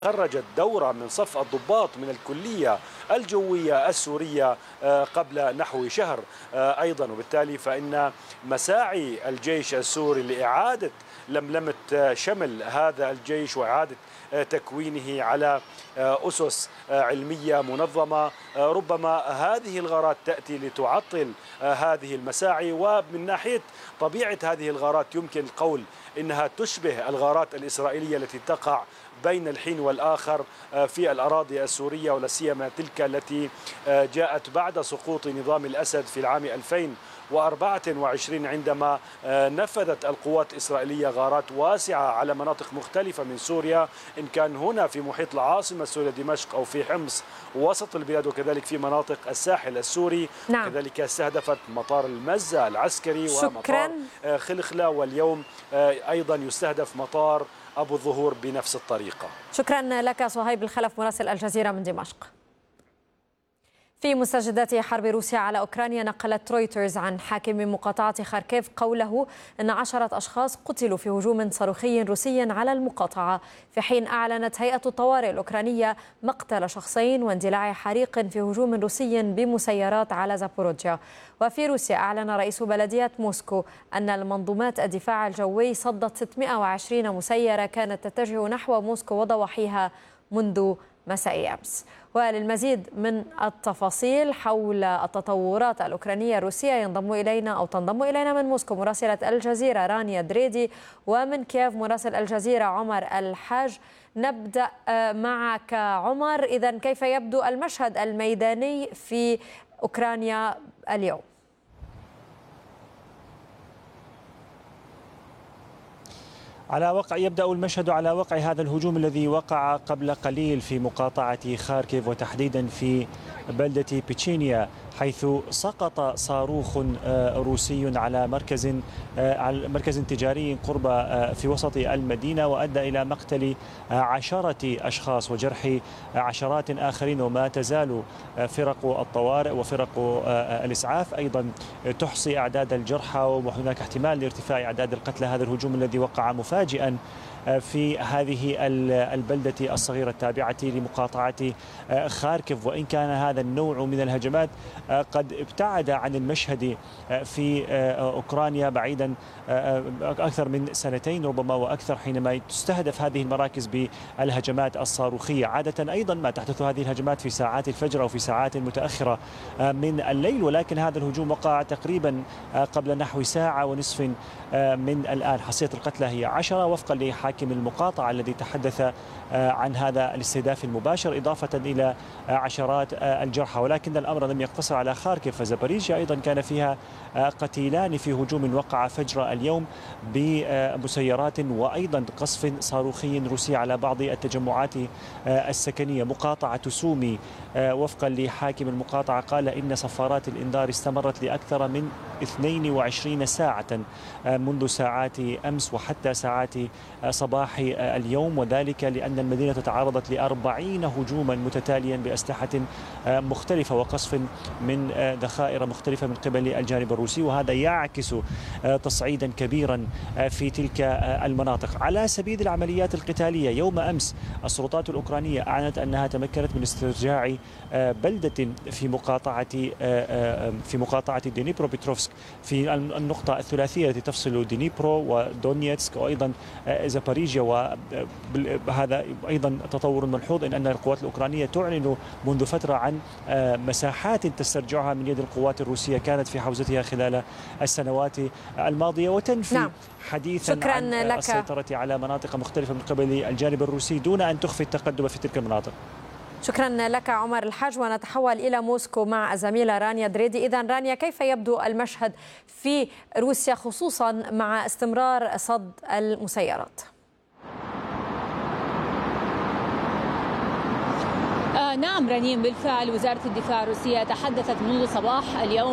خرجت دورة من صف الضباط من الكلية الجوية السورية قبل نحو شهر أيضا، وبالتالي فإن مساعي الجيش السوري لإعادة لملمة شمل هذا الجيش وإعادة تكوينه على أسس علمية منظمة، ربما هذه الغارات تأتي لتعطل هذه المساعي. ومن ناحية طبيعة هذه الغارات يمكن القول إنها تشبه الغارات الإسرائيلية التي تقع بين الحين والآخر في الأراضي السورية، ولا سيما تلك التي جاءت بعد سقوط نظام الأسد في العام 2024 عندما نفذت القوات الإسرائيلية غارات واسعة على مناطق مختلفة من سوريا، إن كان هنا في محيط العاصمة السورية دمشق أو في حمص وسط البلاد، وكذلك في مناطق الساحل السوري. نعم. كذلك استهدفت مطار المزة العسكري ومطار خلخلة، واليوم أيضا يستهدف مطار أبو الظهور بنفس الطريقة. شكرا لك صهيب الخلف مراسل الجزيرة من دمشق. في مستجدات حرب روسيا على أوكرانيا، نقلت رويترز عن حاكم مقاطعة خاركيف قوله أن 10 أشخاص قتلوا في هجوم صاروخي روسي على المقاطعة، في حين أعلنت هيئة الطوارئ الأوكرانية مقتل شخصين واندلاع حريق في هجوم روسي بمسيرات على زابوروجيا. وفي روسيا أعلن رئيس بلدية موسكو أن المنظومات الدفاع الجوي صدت 620 مسيرة كانت تتجه نحو موسكو وضواحيها منذ مساء أمس. وللمزيد من التفاصيل حول التطورات الأوكرانية الروسية تنضم إلينا من موسكو مراسلة الجزيرة رانيا دريدي، ومن كييف مراسل الجزيرة عمر الحاج. نبدأ معك عمر، إذن كيف يبدو المشهد الميداني في أوكرانيا اليوم؟ يبدأ المشهد على وقع هذا الهجوم الذي وقع قبل قليل في مقاطعة خاركيف، وتحديدا في بلدة بيتشينيا، حيث سقط صاروخ روسي على مركز تجاري قرب في وسط المدينة، وأدى إلى مقتل 10 أشخاص وجرح عشرات آخرين. وما تزال فرق الطوارئ وفرق الإسعاف أيضا تحصي أعداد الجرحى، وهناك احتمال لارتفاع أعداد القتلى. هذا الهجوم الذي وقع مفاجئا في هذه البلدة الصغيرة التابعة لمقاطعة خاركيف، وإن كان هذا النوع من الهجمات قد ابتعد عن المشهد في أوكرانيا بعيدا أكثر من سنتين ربما وأكثر، حينما تستهدف هذه المراكز بالهجمات الصاروخية. عادة أيضا ما تحدث هذه الهجمات في ساعات الفجر أو في ساعات متأخرة من الليل، ولكن هذا الهجوم وقع تقريبا قبل نحو ساعة ونصف من الآن. حصيلة القتلى هي 10 وفقا لحاكم المقاطعة الذي تحدث عن هذا الاستهداف المباشر، إضافة إلى عشرات الجرحى. ولكن الأمر لم يقتصر على خاركيف، فزابوريجيا أيضا كان فيها قتيلان في هجوم وقع فجر اليوم بمسيرات وأيضا قصف صاروخي روسي على بعض التجمعات السكنية. مقاطعة سومي وفقا لحاكم المقاطعة قال إن صفارات الإنذار استمرت لأكثر من 22 ساعة منذ ساعات أمس وحتى ساعات صباح اليوم، وذلك لأن المدينة تعرضت ل40 هجوما متتاليا بأسلحة مختلفة وقصف من ذخائر مختلفة من قبل الجانب الروسي، وهذا يعكس تصعيدا كبيرا في تلك المناطق. على سبيل العمليات القتالية، يوم أمس السلطات الأوكرانية أعلنت أنها تمكنت من استرجاع بلدة في مقاطعة دينيبرو بيتروفسك في النقطة الثلاثية التي تفصل دينيبرو ودونيتسك وأيضا زابوريجيا. وهذا أيضا تطور ملحوظ إن القوات الأوكرانية تعلن منذ فترة عن مساحات تسترجعها من يد القوات الروسية كانت في حوزتها خلال السنوات الماضية، وتنفي حديثا عن السيطرة على مناطق مختلفة من قبل الجانب الروسي دون أن تخفي التقدم في تلك المناطق. شكرا لك عمر الحاج، ونتحول إلى موسكو مع الزميلة رانيا دريدي. إذن رانيا، كيف يبدو المشهد في روسيا خصوصا مع استمرار صد المسيرات؟ نعم رنيم، بالفعل وزارة الدفاع الروسية تحدثت منذ صباح اليوم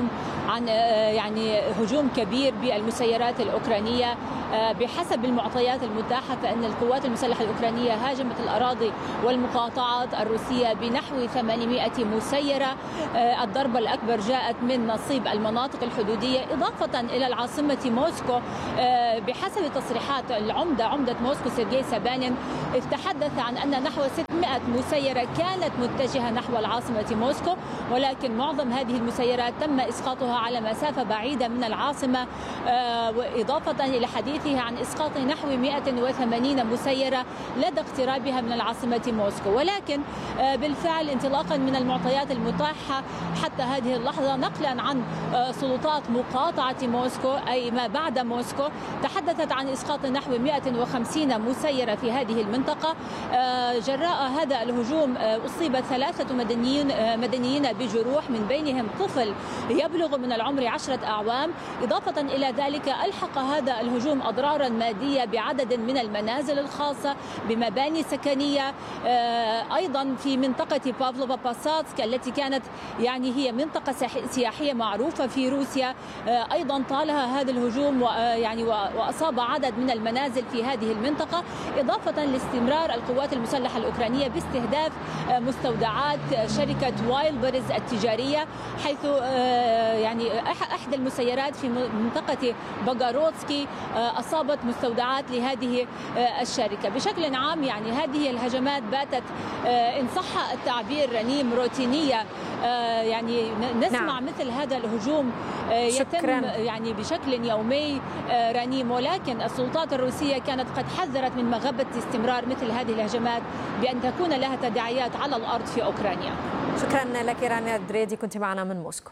عن يعني هجوم كبير بالمسيرات الأوكرانية. بحسب المعطيات المتاحة فإن القوات المسلحة الأوكرانية هاجمت الأراضي والمقاطعات الروسية بنحو 800 مسيرة. الضربة الأكبر جاءت من نصيب المناطق الحدودية إضافة إلى العاصمة موسكو. بحسب تصريحات عمدة موسكو سيرجي سابانين تحدث عن أن نحو 600 مسيرة كانت متجهة نحو العاصمة موسكو، ولكن معظم هذه المسيرات تم إسقاطها على مسافة بعيدة من العاصمة، إضافة إلى حديثه عن إسقاط نحو 180 مسيرة لدى اقترابها من العاصمة موسكو. ولكن بالفعل انطلاقا من المعطيات المتاحة حتى هذه اللحظة، نقلا عن سلطات مقاطعة موسكو أي ما بعد موسكو، تحدثت عن إسقاط نحو 150 مسيرة في هذه المنطقة. جراء هذا الهجوم أصيب 3 مدنيين بجروح، من بينهم طفل يبلغ من العمر 10 أعوام. إضافة إلى ذلك ألحق هذا الهجوم أضرارا مادية بعدد من المنازل الخاصة بمباني سكنية، أيضا في منطقة بافلوفا باساتسك التي كانت يعني هي منطقة سياحية معروفة في روسيا. أيضا طالها هذا الهجوم وأصاب عدد من المنازل في هذه المنطقة، إضافة لاستمرار القوات المسلحة الأوكرانية باستهداف مستودعات شركة وايلبرز التجارية، حيث يعني إحدى المسيرات في منطقة باغاروتسكي أصابت مستودعات لهذه الشركة. بشكل عام يعني هذه الهجمات باتت إن صح التعبير رنيم روتينية، يعني نسمع مثل هذا الهجوم يتم يعني بشكل يومي رنيم، ولكن السلطات الروسية كانت قد حذرت من مغبة استمرار مثل هذه الهجمات بأن تكون لها تداعيات على الأرض في أوكرانيا. شكرا لك رانيا الدريدي، كنت معنا من موسكو.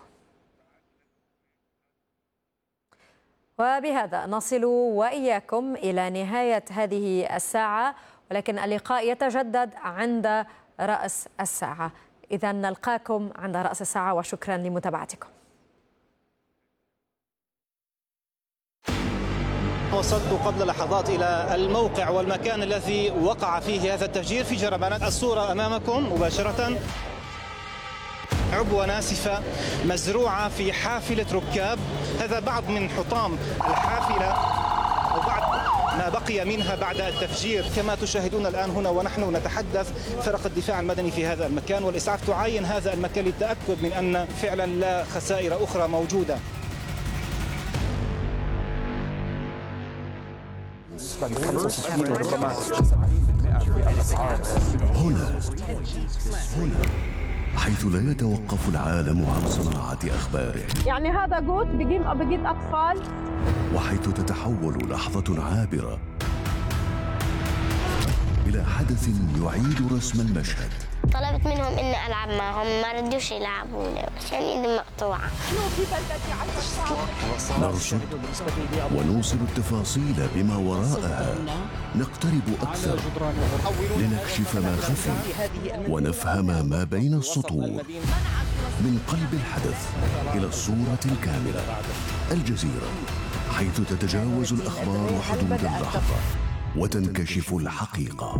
وبهذا نصل وإياكم إلى نهاية هذه الساعة، ولكن اللقاء يتجدد عند رأس الساعة. إذا نلقاكم عند رأس الساعة، وشكرا لمتابعتكم. وصلت قبل لحظات إلى الموقع والمكان الذي وقع فيه هذا التفجير في جربانات. الصورة أمامكم مباشرة، عبوة ناسفة مزروعة في حافلة ركاب. هذا بعض من حطام الحافلة وبعض ما بقي منها بعد التفجير. كما تشاهدون الآن هنا ونحن نتحدث، فرق الدفاع المدني في هذا المكان والإسعاف تعاين هذا المكان للتأكد من أن فعلا لا خسائر أخرى موجودة. هنا حيث لا يتوقف العالم عن صناعة أخباره، يعني هذا جوت بجيب أطفال، وحيث تتحول لحظة عابرة إلى حدث يعيد رسم المشهد. طلبت منهم إني ألعب معهم، ما ردوش يلعبوني عشان إيدي مقطوعة. نرصد ونوصل التفاصيل بما وراءها، نقترب أكثر لنكشف ما خفي ونفهم ما بين السطور. من قلب الحدث إلى الصورة الكاملة، الجزيرة، حيث تتجاوز الأخبار حدود اللحظة وتنكشف الحقيقة.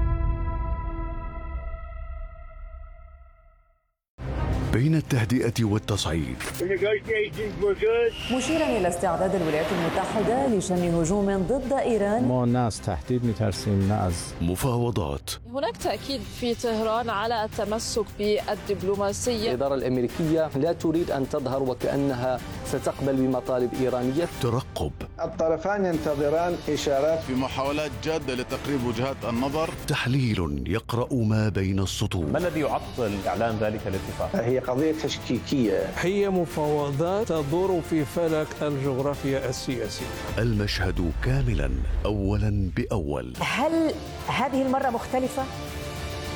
بين التهدئة والتصعيد، مشيرا إلى استعداد الولايات المتحدة لشن هجوم ضد إيران. مو الناس تحديد مترسين الناس. مفاوضات. هناك تأكيد في طهران على التمسك بالدبلوماسية. الإدارة الأمريكية لا تريد أن تظهر وكأنها ستقبل بمطالب إيرانية. ترقب. الطرفان ينتظران إشارات في محاولات جادة لتقريب وجهات النظر. تحليل يقرأ ما بين السطور. ما الذي يعطل إعلان ذلك الاتفاق؟ هي قضية تشكيكية، هي مفاوضات تدور في فلك الجغرافيا السياسية. المشهد كاملا أولا بأول. هل هذه المرة مختلفة؟